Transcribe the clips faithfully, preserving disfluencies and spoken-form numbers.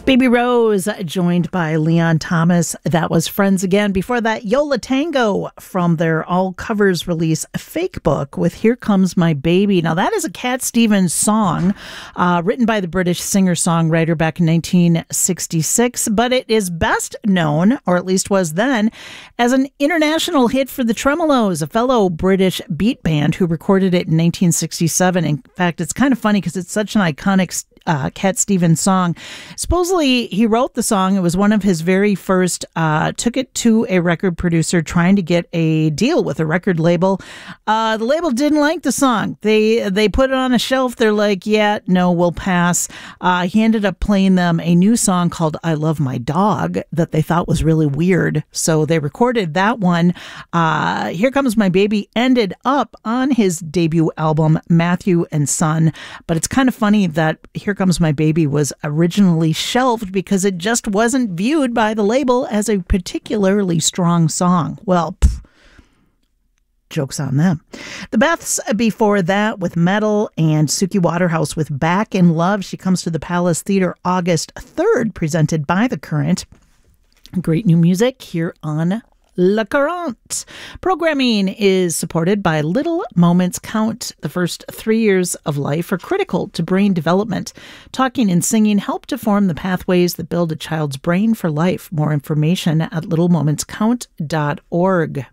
Baby Rose, joined by Leon Thomas. That was Friends Again. Before that, Yo La Tengo from their all covers release, Fake Book, with Here Comes My Baby. Now, that is a Cat Stevens song uh, written by the British singer-songwriter back in nineteen sixty-six, but it is best known, or at least was then, as an international hit for the Tremeloes, a fellow British beat band who recorded it in nineteen sixty-seven. In fact, it's kind of funny because it's such an iconic Uh, Cat Stevens song. Supposedly, he wrote the song. It was one of his very first, uh, took it to a record producer trying to get a deal with a record label. Uh, the label didn't like the song. They they put it on a shelf. They're like, yeah, no, we'll pass. Uh, he ended up playing them a new song called I Love My Dog that they thought was really weird. So they recorded that one. Uh, Here Comes My Baby ended up on his debut album, Matthew and Son. But it's kind of funny that Here Comes My Baby was originally shelved because it just wasn't viewed by the label as a particularly strong song. Well, pff, joke's on them. The Beths before that with Metal, and Suki Waterhouse with Back in Love. She comes to the Palace Theater August third, presented by The Current. Great new music here on Le Courant. Programming is supported by Little Moments Count. The first three years of life are critical to brain development. Talking and singing help to form the pathways that build a child's brain for life. More information at little moments count dot org.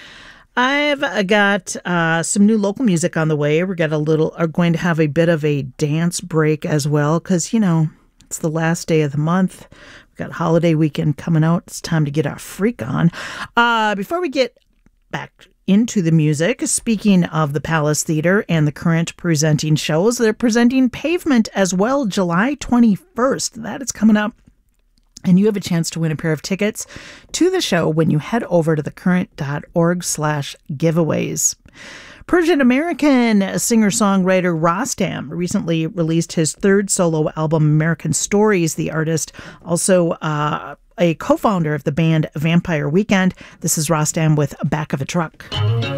I've got uh, some new local music on the way. We're got a little, are going to have a bit of a dance break as well, because, you know, it's the last day of the month. We've got holiday weekend coming out. It's time to get our freak on. Uh, before we get back into the music, speaking of the Palace Theater and the Current presenting shows, they're presenting Pavement as well, July twenty-first. That is coming up. And you have a chance to win a pair of tickets to the show when you head over to thecurrent.org slash giveaways. Persian American singer-songwriter Rostam recently released his third solo album, American Stories. The artist, also uh, a co-founder of the band Vampire Weekend. This is Rostam with Back of a Truck.